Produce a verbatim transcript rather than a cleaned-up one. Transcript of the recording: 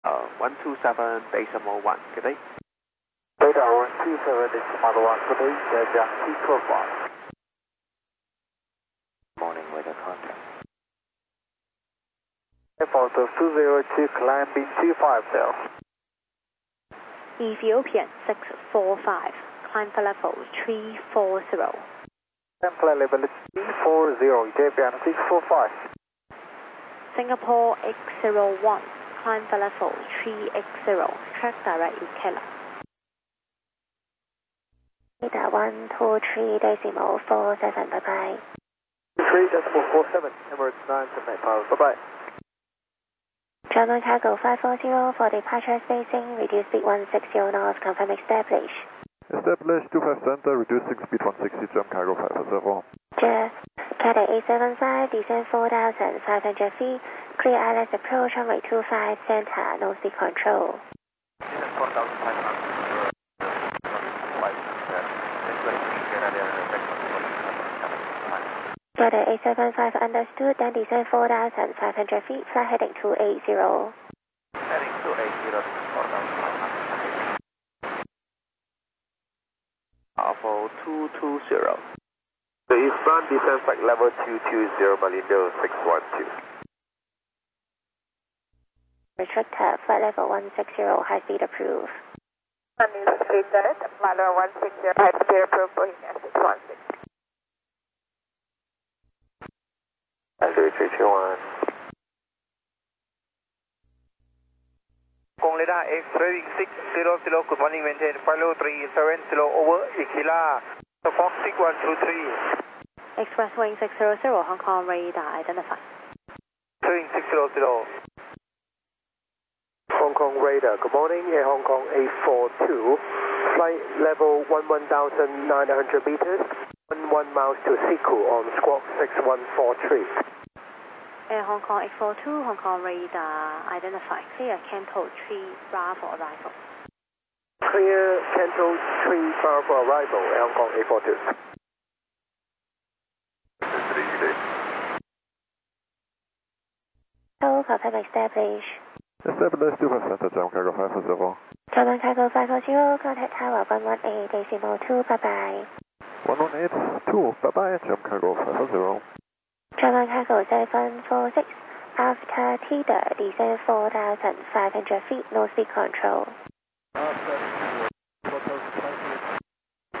Uh, one two seven decimal one, good day. Radar one two seven decimal one, good day, Yankee profile. Morning weather contact. Photo two zero two, climbing two five zero. Ethiopian six four five, climb for level three four zero. Climb level three four zero, Ethiopian six four five. Singapore X zero one, climb for level three X zero, track direct is Keller. Radar one two three decimal four seven, bye bye. three decimal four seven, Emirates nine seven eight power, bye bye. German cargo five four zero for departure spacing, reduce speed one six zero knots, confirm establish. Establish two five center, reducing speed one sixty, German cargo five four zero. Jeff, Cathay eight seven five, descend four thousand five hundred feet, clear I L S approach runway two five center, no speed control. four thousand five hundred. Cathay eight seven five understood, then descend four thousand five hundred feet, fly heading two eight zero. Heading two eight zero, four thousand five hundred. Alpha two two zero. The eastbound descent flight level two two zero, Malindo six one two. Restrictor, flight level one six zero, high speed approved. Manila Street Direct, flight level one six zero, high speed approved, Boeing S six one six. Android three two one. Kong Radar X Raving six zero zero, good morning, maintain flight level three seven zero over Ikila, Fox six one two three. Express wing six zero zero, Hong Kong radar identified. Wing six zero zero. Hong Kong radar, good morning, Air Hong Kong eight four two, flight level one one thousand nine hundred meters, one one miles to Siku on squawk six one four three. Air Hong Kong eight four two, Hong Kong radar identified. Clear Canto three Bravo arrival. Clear Canto three Bravo arrival, Air Hong Kong eight four two. So, confirm establish. Establish two five center, German cargo five four zero. German cargo five four zero, contact tower one one eight decimal two, bye bye. one one eight two, bye bye, German cargo five four zero. German cargo seven four six, after T D, descend four thousand five hundred feet, no speed control. After